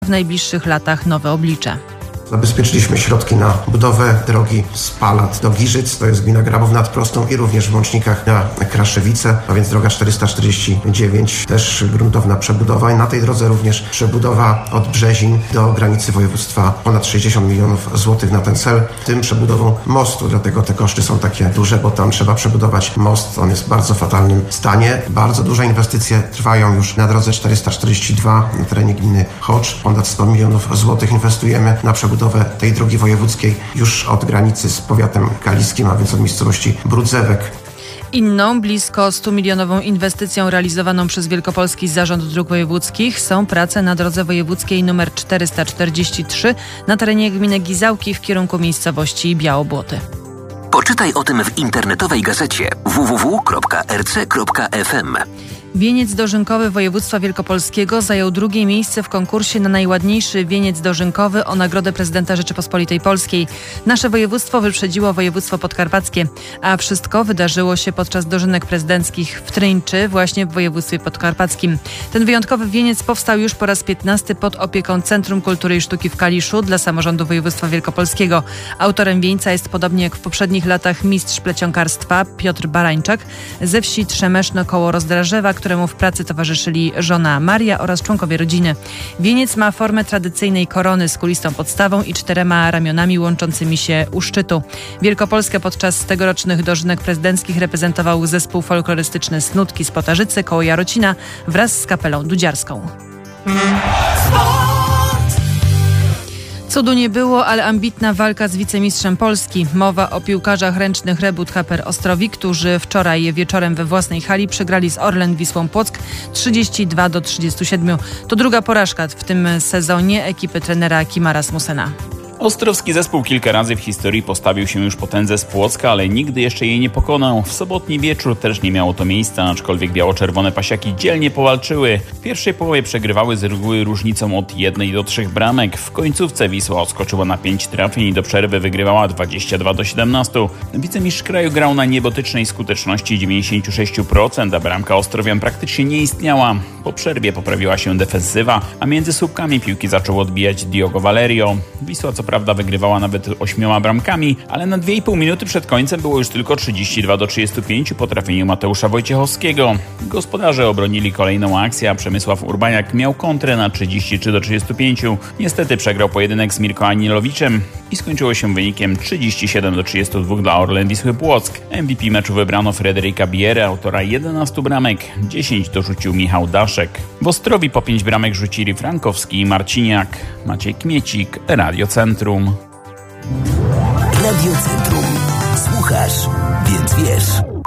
w najbliższych latach nowe oblicze. Zabezpieczyliśmy środki na budowę drogi z Palat do Giżyc, to jest gmina Grabów nad Prostą i również w łącznikach na Kraszewice, a więc droga 449, też gruntowna przebudowa i na tej drodze również przebudowa od Brzezin do granicy województwa, ponad 60 milionów złotych na ten cel, w tym przebudową mostu, dlatego te koszty są takie duże, bo tam trzeba przebudować most, on jest w bardzo fatalnym stanie. Bardzo duże inwestycje trwają już na drodze 442 na terenie gminy Chocz, ponad 100 milionów złotych inwestujemy na przebudowę tej drogi wojewódzkiej już od granicy z powiatem kaliskim, a więc od miejscowości Brudzewek. Inną, blisko 100-milionową inwestycją realizowaną przez Wielkopolski Zarząd Dróg Wojewódzkich są prace na drodze wojewódzkiej nr 443 na terenie gminy Gizałki w kierunku miejscowości Białobłoty. Poczytaj o tym w internetowej gazecie www.rc.fm. Wieniec dożynkowy województwa wielkopolskiego zajął drugie miejsce w konkursie na najładniejszy wieniec dożynkowy o Nagrodę Prezydenta Rzeczypospolitej Polskiej. Nasze województwo wyprzedziło województwo podkarpackie, a wszystko wydarzyło się podczas dożynek prezydenckich w Tryńczy, właśnie w województwie podkarpackim. Ten wyjątkowy wieniec powstał już po raz 15 pod opieką Centrum Kultury i Sztuki w Kaliszu dla samorządu województwa wielkopolskiego. Autorem wieńca jest, podobnie jak w poprzednich latach, mistrz plecionkarstwa Piotr Barańczak ze wsi Trzemeszno koło Rozdrażewa, któremu w pracy towarzyszyli żona Maria oraz członkowie rodziny. Wieniec ma formę tradycyjnej korony z kulistą podstawą i 4 ramionami łączącymi się u szczytu. Wielkopolskę podczas tegorocznych dożynek prezydenckich reprezentował zespół folklorystyczny Snutki z Potarzycy koło Jarocina wraz z kapelą dudziarską. Cudu nie było, ale ambitna walka z wicemistrzem Polski. Mowa o piłkarzach ręcznych Rebut Haper Ostrowi, którzy wczoraj wieczorem we własnej hali przegrali z Orlen Wisłą Płock 32-37. To druga porażka w tym sezonie ekipy trenera Kima Rasmussena. Ostrowski zespół kilka razy w historii postawił się już potędze z Płocka, ale nigdy jeszcze jej nie pokonał. W sobotni wieczór też nie miało to miejsca, aczkolwiek biało-czerwone pasiaki dzielnie powalczyły. W pierwszej połowie przegrywały z reguły różnicą od 1 do 3 bramek. W końcówce Wisła odskoczyła na 5 trafień i do przerwy wygrywała 22-17. Wicemistrz kraju grał na niebotycznej skuteczności 96%, a bramka Ostrowian praktycznie nie istniała. Po przerwie poprawiła się defensywa, a między słupkami piłki zaczął odbijać Diogo Valerio. Wisła co prawda wygrywała nawet 8 bramkami, ale na 2,5 minuty przed końcem było już tylko 32-35 po trafieniu Mateusza Wojciechowskiego. Gospodarze obronili kolejną akcję, a Przemysław Urbaniak miał kontrę na 33-35. Niestety przegrał pojedynek z Mirko Anilowiczem i skończyło się wynikiem 37-32 dla Orlen Wisły Płock. MVP meczu wybrano Fryderyka Bierę, autora 11 bramek. 10 dorzucił Michał Daszek. W Ostrowi po 5 bramek rzucili Frankowski i Marciniak. Maciej Kmiecik, Radio Centrum. Radio Centrum. Słuchasz, więc wiesz.